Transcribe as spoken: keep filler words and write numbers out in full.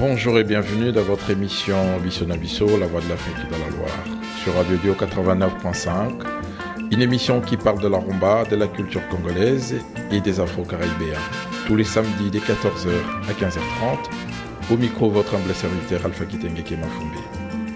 Bonjour et bienvenue dans votre émission Bisso na Bisso, la voix de l'Afrique dans la Loire, sur Radio Dio quatre-vingt-neuf point cinq, une émission qui parle de la rumba, de la culture congolaise et des afro-caribéens. Tous les samedis dès quatorze heures à quinze heures trente, au micro votre humble serviteur Alpha Kitenge Mafumbi.